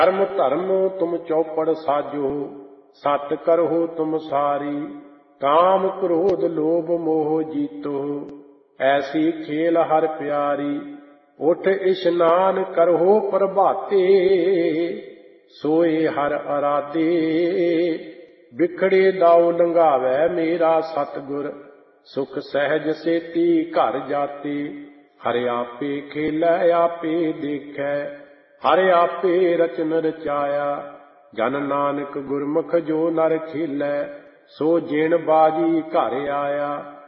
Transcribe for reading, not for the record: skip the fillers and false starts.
कर्म धर्म तुम चौपड़ साजो, सत करहो तुम सारी। काम क्रोध लोभ मोह जीतो, ऐसी खेल हर प्यारी। उठ इशनान करहो प्रभाते, सोए हर अराधे। बिखड़े दाव लंघावै मेरा सतगुर, सुख सहज सेती घर जाते। हर आपे खेलै आपे देखै, हर आपे रचन रचाया। जन नानक गुरमुख जो नर खेलै, सो जिण बाजी घर आया।